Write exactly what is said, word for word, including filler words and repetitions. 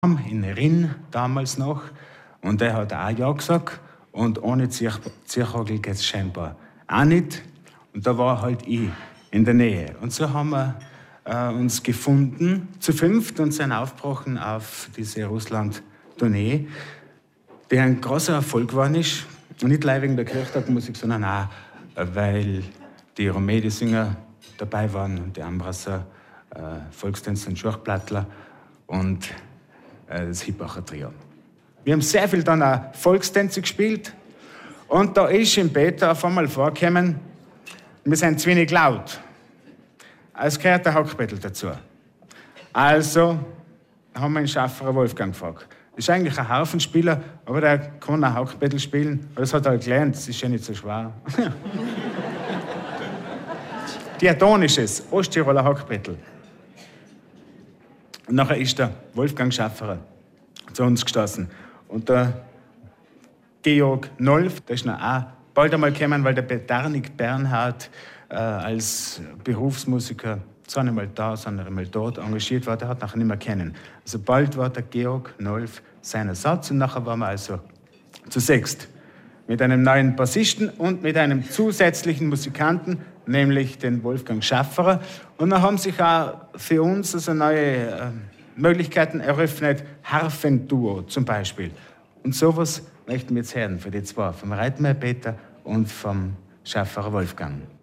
in Rinn damals noch und der hat auch ja gesagt und ohne Zier Zierhagel geht es scheinbar auch nicht und da war halt ich in der Nähe und so haben wir äh, uns gefunden zu fünft und sind aufgebrochen auf diese Russland-Tournee, die ein großer Erfolg geworden ist und nicht allein wegen der Kirchtagmusik, sondern auch weil die Romedi-Singer dabei waren und die Ambrasser, äh, Volkstänzer und Schurchplattler und das Hippacher Trio. Wir haben sehr viel dann auch Volkstänze gespielt und da ist im Beta auf einmal vorgekommen, wir sind zu wenig laut. Es gehört der Hackbettel dazu. Also haben wir den Schafferer Wolfgang gefragt. Das ist eigentlich ein Haufenspieler, aber der kann auch Hackbettel spielen. Aber das hat er gelernt, das ist ja nicht so schwer. Diatonisches, Osttiroler Hackbettel. Und nachher ist der Wolfgang Schafferer zu uns gestoßen. Und der Georg Nolf, der ist noch auch bald einmal gekommen, weil der Betarnik Bernhard äh, als Berufsmusiker so einmal da, so einmal dort engagiert war, der hat nachher nicht mehr kennen. Also bald war der Georg Nolf sein Ersatz und nachher waren wir also zu sechst. Mit einem neuen Bassisten und mit einem zusätzlichen Musikanten, nämlich den Wolfgang Schafferer. Und dann haben sich auch für uns also neue äh, Möglichkeiten eröffnet, Harfenduo zum Beispiel. Und sowas möchten wir jetzt hören für die zwei, vom Reitmeier Peter und vom Schafferer Wolfgang.